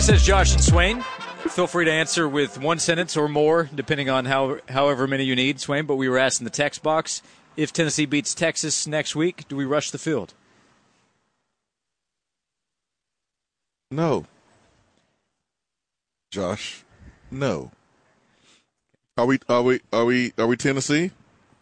Says Josh and Swain. Feel free to answer with one sentence or more, depending on however many you need, Swain. But we were asked in the text box, if Tennessee beats Texas next week, do we rush the field? No. Josh, no. Are we Tennessee?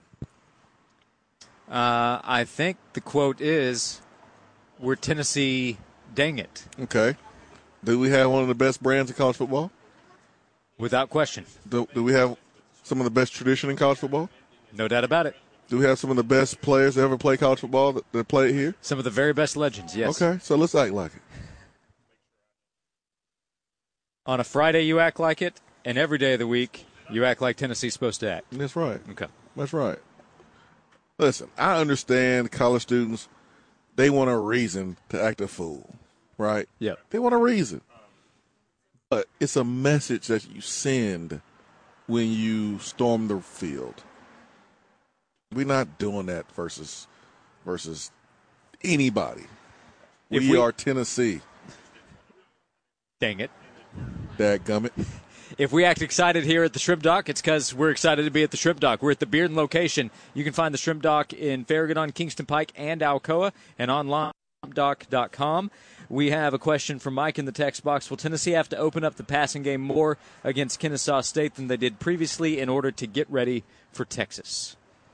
I think the quote is, we're Tennessee, dang it. Okay. Do we have one of the best brands in college football? Without question. Do we have some of the best tradition in college football? No doubt about it. Do we have some of the best players that ever play college football that play here? Some of the very best legends, yes. Okay, so let's act like it. On a Friday, you act like it, and every day of the week, you act like Tennessee's supposed to act. That's right. Okay. That's right. Listen, I understand college students, they want a reason to act a fool, right? Yeah. They want a reason. But it's a message that you send when you storm the field. We're not doing that versus anybody. We are Tennessee. Dang it. Dadgummit. If we act excited here at the Shrimp Dock, it's because we're excited to be at the Shrimp Dock. We're at the Bearden location. You can find the Shrimp Dock in Farragut on Kingston Pike and Alcoa and online at shrimpdock.com. We have a question from Mike in the text box. Will Tennessee have to open up the passing game more against Kennesaw State than they did previously in order to get ready for Texas?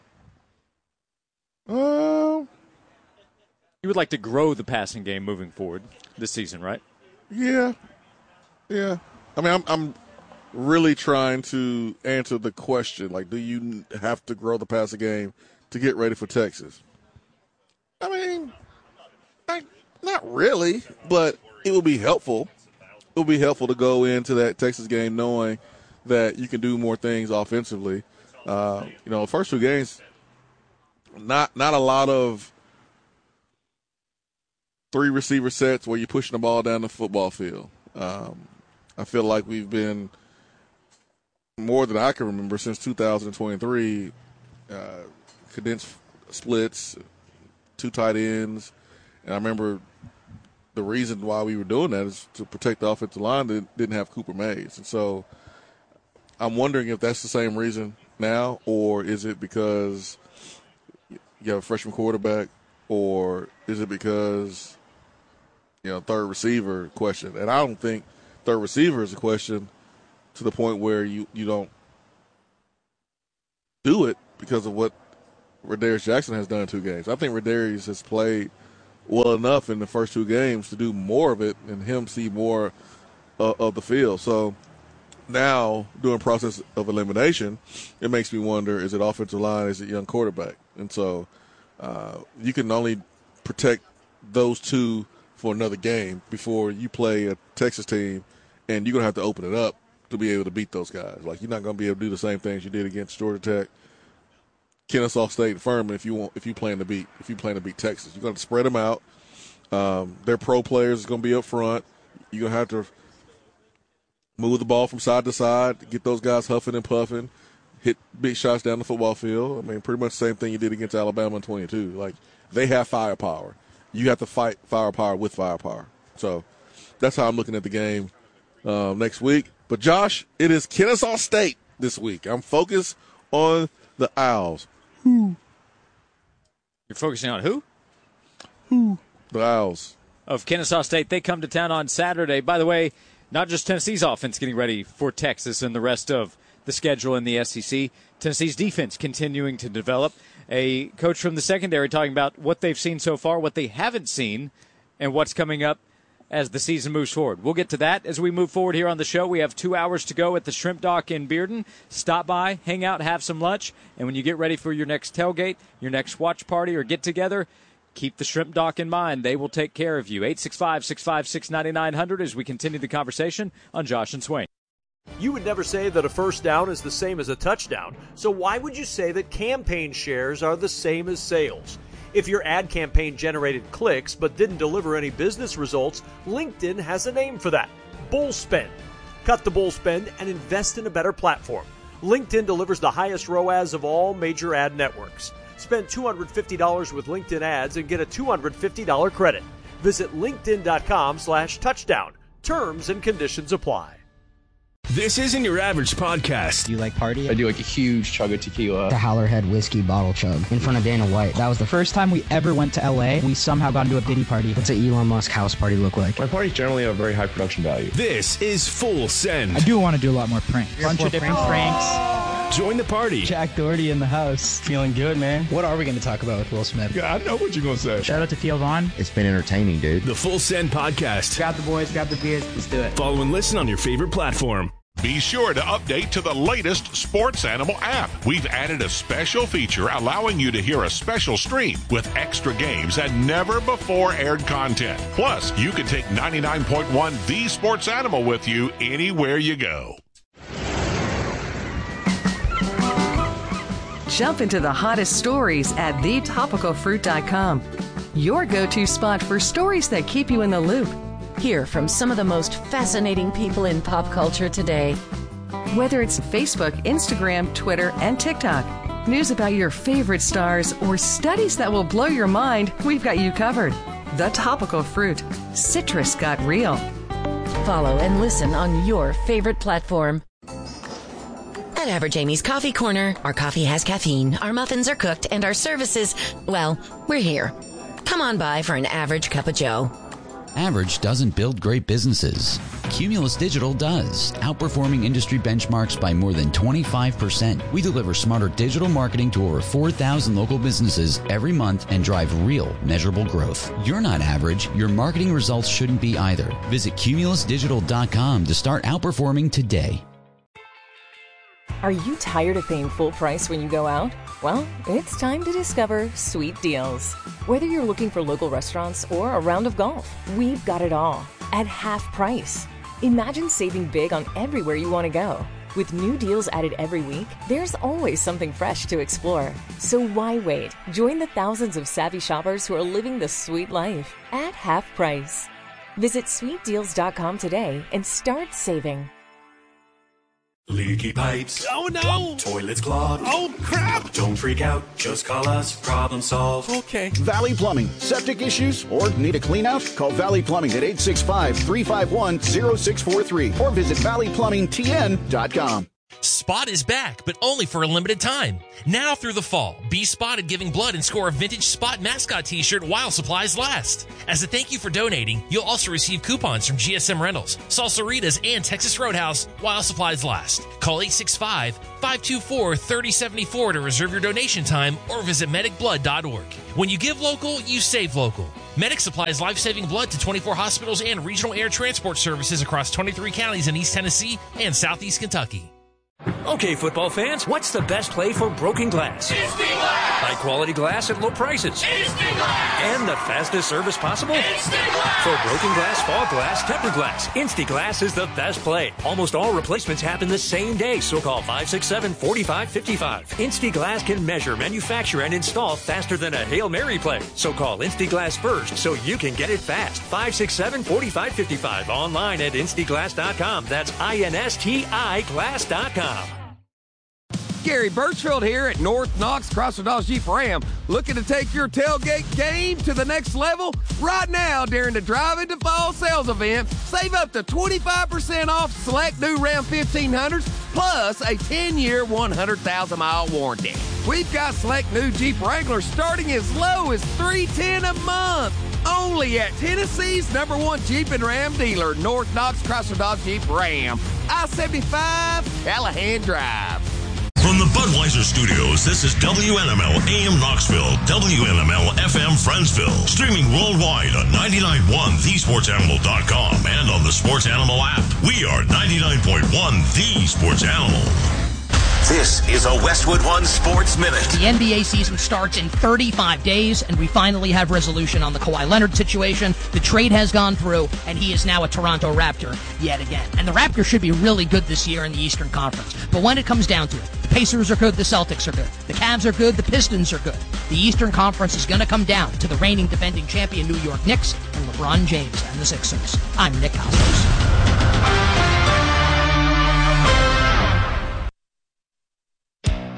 You would like to grow the passing game moving forward this season, right? Yeah. I mean, I'm really trying to answer the question, like, do you have to grow the passing game to get ready for Texas? I mean, not really, but it will be helpful. It will be helpful to go into that Texas game knowing that you can do more things offensively. The first two games, not a lot of three receiver sets where you're pushing the ball down the football field. I feel like we've been, more than I can remember, since 2023, condensed splits, two tight ends. And I remember the reason why we were doing that is to protect the offensive line that didn't have Cooper Mays. And so I'm wondering if that's the same reason now, or is it because you have a freshman quarterback, or is it because, third receiver question? And I don't think third receiver is a question to the point where you don't do it because of what Radarius Jackson has done in 2 games. I think Radarius has played well enough in the first 2 games to do more of it and him see more of the field. So now, doing process of elimination, it makes me wonder, is it offensive line, is it young quarterback? And so you can only protect those 2 for another game before you play a Texas team, and you're going to have to open it up to be able to beat those guys. Like, you're not going to be able to do the same things you did against Georgia Tech, Kennesaw State, and Furman if you plan to beat Texas. You're going to spread them out. Their pro players is going to be up front. You're going to have to move the ball from side to side, get those guys huffing and puffing, hit big shots down the football field. I mean, pretty much the same thing you did against Alabama in 22. Like, they have firepower. You have to fight firepower with firepower. So that's how I'm looking at the game next week. But, Josh, it is Kennesaw State this week. I'm focused on the Owls. Who? You're focusing on who? Who? The Owls. Of Kennesaw State. They come to town on Saturday. By the way, not just Tennessee's offense getting ready for Texas and the rest of the schedule in the SEC. Tennessee's defense continuing to develop. A coach from the secondary talking about what they've seen so far, what they haven't seen, and what's coming up as the season moves forward. We'll get to that as we move forward here on the show. We have 2 hours to go at the Shrimp Dock in Bearden. Stop by, hang out, have some lunch, and when you get ready for your next tailgate, your next watch party or get-together, keep the Shrimp Dock in mind. They will take care of you. 865-656-9900 as we continue the conversation on Josh and Swain. You would never say that a first down is the same as a touchdown, so why would you say that campaign shares are the same as sales? If your ad campaign generated clicks but didn't deliver any business results, LinkedIn has a name for that: bull spend. Cut the bull spend and invest in a better platform. LinkedIn delivers the highest ROAS of all major ad networks. Spend $250 with LinkedIn ads and get a $250 credit. Visit linkedin.com/touchdown. Terms and conditions apply. This isn't your average podcast. Do you like party? I do like a huge chug of tequila. The Howlerhead whiskey bottle chug in front of Dana White. That was the First time we ever went to LA, we somehow got into a Diddy party. What's an Elon Musk house party look like? My parties generally have very high production value. This is Full Send. I do want to do a lot more pranks. Bunch of different pranks. Join the party. Jack Doherty in the house. Feeling good, man. What are we going to talk about with Will Smith? Yeah, I know what you're going to say. Shout out to Theo Vaughn. It's been entertaining, dude. The Full Send podcast. Grab the boys, grab the beers, let's do it. Follow and listen on your favorite platform. Be sure to update to the latest Sports Animal app. We've added a special feature allowing you to hear a special stream with extra games and never before aired content. Plus, you can take 99.1 The Sports Animal with you anywhere you go. Jump into the hottest stories at thetopicalfruit.com. Your go-to spot for stories that keep you in the loop. Hear from some of the most fascinating people in pop culture today. Whether it's Facebook, Instagram, Twitter, and TikTok, news about your favorite stars, or studies that will blow your mind, we've got you covered. The Topical Fruit. Citrus got real. Follow and listen on your favorite platform. At Average Amy's Coffee Corner, our coffee has caffeine, our muffins are cooked, and our services, well, we're here. Come on by for an average cup of joe. Average doesn't build great businesses. Cumulus Digital does, outperforming industry benchmarks by more than 25%. We deliver smarter digital marketing to over 4,000 local businesses every month and drive real, measurable growth. You're not average. Your marketing results shouldn't be either. Visit cumulusdigital.com to start outperforming today. Are you tired of paying full price when you go out? Well, it's time to discover Sweet Deals. Whether you're looking for local restaurants or a round of golf, we've got it all at half price. Imagine saving big on everywhere you want to go. With new deals added every week, there's always something fresh to explore. So why wait? Join the thousands of savvy shoppers who are living the sweet life at half price. Visit sweetdeals.com today and start saving. Leaky pipes. Oh no! Toilets clogged. Oh crap! Don't freak out. Just call us. Problem solved. Okay. Valley Plumbing. Septic issues or need a clean out? Call Valley Plumbing at 865-351-0643 or visit valleyplumbingtn.com. Spot is back, but only for a limited time. Now through the fall, be spotted giving blood and score a vintage Spot mascot t-shirt while supplies last. As a thank you for donating, you'll also receive coupons from GSM Rentals, Salsaritas, and Texas Roadhouse while supplies last. Call 865-524-3074 to reserve your donation time or visit medicblood.org. When you give local, you save local. Medic supplies life-saving blood to 24 hospitals and regional air transport services across 23 counties in East Tennessee and Southeast Kentucky. Okay, football fans, what's the best play for broken glass? Instant Glass! High-quality glass at low prices. Instant Glass! And the fastest service possible? Instant Glass! For broken glass, fog glass, tempered glass, Instant Glass is the best play. Almost all replacements happen the same day, so call 567-4555. Instant Glass can measure, manufacture, and install faster than a Hail Mary play. So call Instant Glass first so you can get it fast. 567-4555. Online at instaglass.com. That's INSTI glass.com. Gary Birchfield here at North Knox Chrysler Dodge Jeep Ram. Looking to take your tailgate game to the next level? Right now, during the Drive Into Fall sales event, save up to 25% off select new Ram 1500s, plus a 10-year, 100,000-mile warranty. We've got select new Jeep Wranglers starting as low as $310 a month. Only at Tennessee's #1 Jeep and Ram dealer, North Knox Chrysler Dodge Jeep Ram. I-75 Callahan Drive. From the Budweiser Studios, this is WNML AM Knoxville, WNML FM Friendsville. Streaming worldwide on 99.1 TheSportsAnimal.com and on the Sports Animal app. We are 99.1 The Sports Animal. This is a Westwood One Sports Minute. The NBA season starts in 35 days, and we finally have resolution on the Kawhi Leonard situation. The trade has gone through, and he is now a Toronto Raptor yet again. And the Raptors should be really good this year in the Eastern Conference. But when it comes down to it, the Pacers are good, the Celtics are good, the Cavs are good, the Pistons are good. The Eastern Conference is going to come down to the reigning defending champion New York Knicks and LeBron James and the Sixers. I'm Nick Costos. This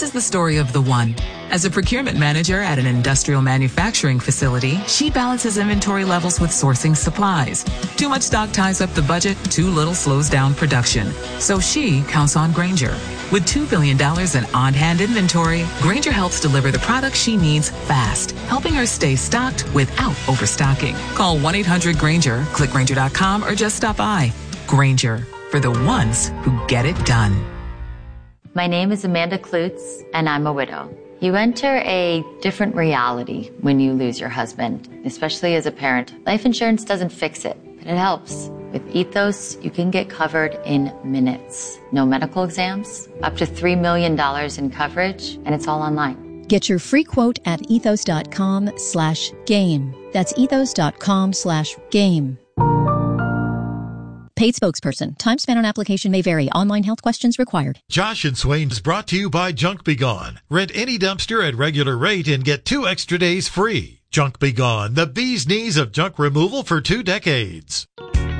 This is the story of the one. As a procurement manager at an industrial manufacturing facility, she balances inventory levels with sourcing supplies. Too much stock ties up the budget, too little slows down production. So she counts on Grainger. With $2 billion in on-hand inventory, Grainger helps deliver the products she needs fast, helping her stay stocked without overstocking. Call 1-800-GRAINGER, click Grainger.com, or just stop by. Grainger, for the ones who get it done. My name is Amanda Klutz, and I'm a widow. You enter a different reality when you lose your husband, especially as a parent. Life insurance doesn't fix it, but it helps. With Ethos, you can get covered in minutes. No medical exams, up to $3 million in coverage, and it's all online. Get your free quote at ethos.com/game. That's ethos.com/game. Paid spokesperson. Time spent on application may vary. Online health questions required. Josh and Swain is brought to you by Junk Be Gone. Rent any dumpster at regular rate and get 2 extra days free. Junk Be Gone, the bee's knees of junk removal for 2 decades.